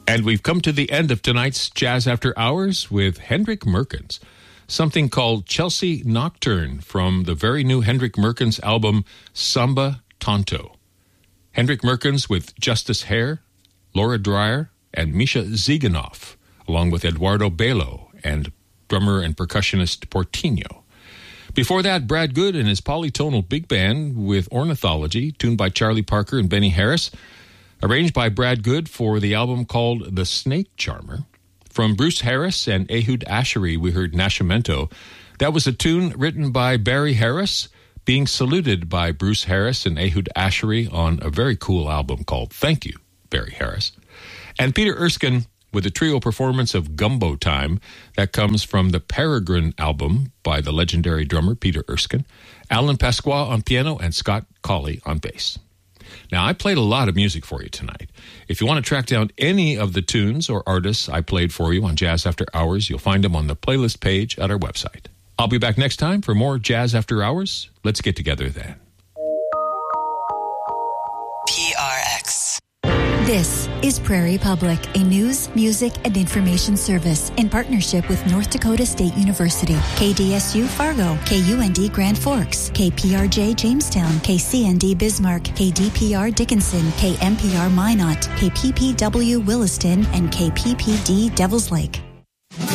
And we've come to the end of tonight's Jazz After Hours with Hendrik Merkens. Something called Chelsea Nocturne from the very new Hendrik Merkens album Samba Tonto. Hendrik Merkens with Justice Hare, Laura Dreyer, and Misha Ziganoff, along with Eduardo Belo and drummer and percussionist Portinho. Before that, Brad Good and his polytonal big band with Ornithology, tuned by Charlie Parker and Benny Harris, arranged by Brad Good for the album called The Snake Charmer. From Bruce Harris and Ehud Ashery, we heard Nascimento. That was a tune written by Barry Harris, being saluted by Bruce Harris and Ehud Ashery on a very cool album called Thank You, Barry Harris. And Peter Erskine with a trio performance of Gumbo Time. That comes from the Peregrine album by the legendary drummer Peter Erskine, Alan Pasqua on piano, and Scott Colley on bass. Now, I played a lot of music for you tonight. If you want to track down any of the tunes or artists I played for you on Jazz After Hours, you'll find them on the playlist page at our website. I'll be back next time for more Jazz After Hours. Let's get together then. PRX. This is Prairie Public, a news, music, and information service in partnership with North Dakota State University, KDSU Fargo, KUND Grand Forks, KPRJ Jamestown, KCND Bismarck, KDPR Dickinson, KMPR Minot, KPPW Williston, and KPPD Devils Lake.